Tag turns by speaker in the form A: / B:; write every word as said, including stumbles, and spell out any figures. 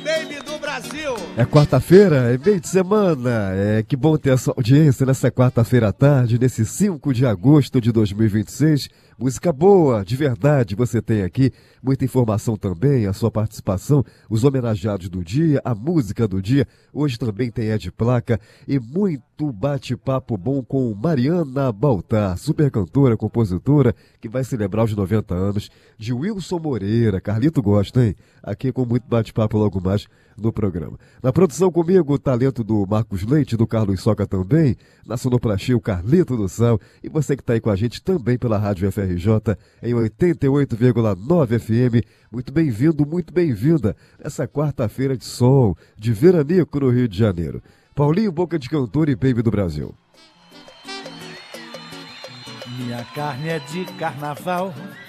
A: Baby do Brasil.
B: É quarta-feira, é meio de semana. É que bom ter essa audiência nessa quarta-feira à tarde, nesse cinco de agosto de dois mil e vinte e seis. Música boa, de verdade, você tem aqui. Muita informação também, a sua participação, os homenageados do dia, a música do dia. Hoje também tem Ed Placa e muito bate-papo bom com Mariana Baltar, super cantora, compositora, que vai celebrar os noventa anos de Wilson Moreira. Carlito gosta, hein? Aqui com muito bate-papo logo mais no programa. Na produção comigo, o talento do Marcos Leite, do Carlos Soca também, na sonoplastia o Carlito do Sal, e você que está aí com a gente também pela Rádio F R J em oitenta e oito vírgula nove F M. Muito bem-vindo, muito bem-vinda nessa quarta-feira de sol, de veranico no Rio de Janeiro. Paulinho, boca de cantor e baby do Brasil.
C: Minha carne é de carnaval,